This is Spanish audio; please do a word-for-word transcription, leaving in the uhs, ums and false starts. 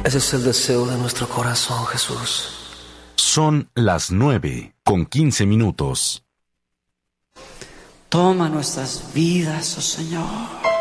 Ese es el deseo de nuestro corazón, Jesús. Son las nueve con quince minutos. Toma nuestras vidas, oh Señor.